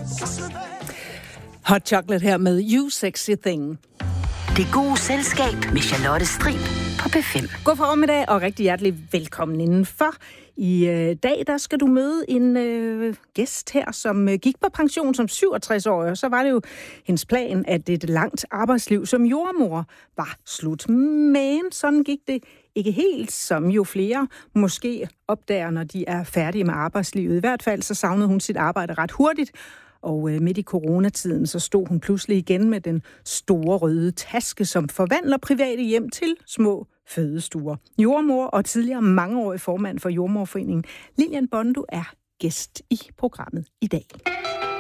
Hot Chocolate her med You Sexy Thing. Det gode selskab med Charlotte Strib på P5. God formiddag og rigtig hjertelig velkommen indenfor. I dag der skal du møde en gæst her, som gik på pension som 67-årig. Og så var det jo hendes plan, at et langt arbejdsliv som jordmor var slut. Men sådan gik det ikke helt, som jo flere måske opdager, når de er færdige med arbejdslivet. I hvert fald så savnede hun sit arbejde ret hurtigt. Og midt i coronatiden, så stod hun pludselig igen med den store røde taske, som forvandler private hjem til små fødestuer. Jordmor og tidligere mangeårig formand for Jordmorforeningen, Lilian Bondo, er gæst i programmet i dag.